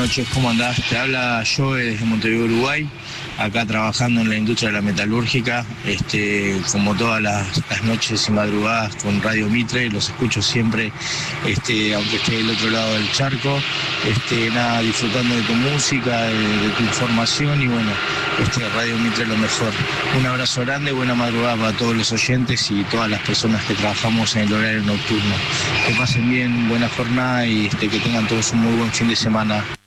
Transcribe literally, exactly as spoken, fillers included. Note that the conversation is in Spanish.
noches, ¿cómo andás? Te habla Joe desde Montevideo, Uruguay, acá trabajando en la industria de la metalúrgica, este, como todas las, las noches y madrugadas con Radio Mitre, los escucho siempre, este, aunque esté del otro lado del charco, este, nada, disfrutando de tu música, de, de tu información y bueno, este, Radio Mitre es lo mejor. Un abrazo grande, buena madrugada para todos los oyentes y todas las personas que trabajamos en el horario nocturno. Que pasen bien, buena jornada y este, que tengan todos un muy buen fin de semana.